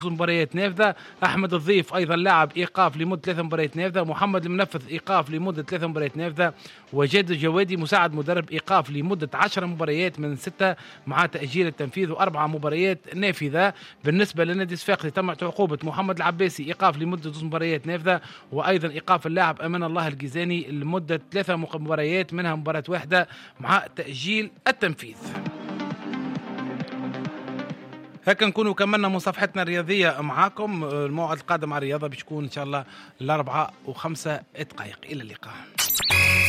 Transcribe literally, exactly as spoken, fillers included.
مباريات نافذة. أحمد الضيف أيضا لاعب إيقاف لمدة ثلاث مباريات نافذة. محمد المنفذ إيقاف لمدة ثلاث مباريات نافذة. وجاد الجوادي مساعد مدرب إيقاف لمدة عشر مباريات من ستة مع تأجيل التنفيذ وأربع مباريات نافذة. بالنسبة لنادي صفاقسي تمت عقوبة محمد العباسي إيقاف لمدة مباريات نافذة، وأيضا إيقاف اللاعب أمان الله الجيزاني لمدة ثلاثة مباريات منها مباراة واحدة مع تأجيل التنفيذ. هكا نكونوا كملنا مصافحتنا الرياضية معاكم. الموعد القادم على الرياضة بيكون إن شاء الله الأربعة وخمسة دقائق. إلى اللقاء.